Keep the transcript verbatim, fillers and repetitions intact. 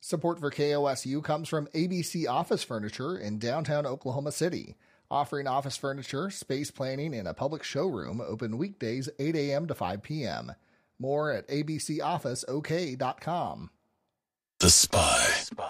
Support for K O S U comes from A B C Office Furniture in downtown Oklahoma City, offering office furniture, space planning, and a public showroom open weekdays eight a.m. to five p.m. More at a b c office o k dot com. The Spy.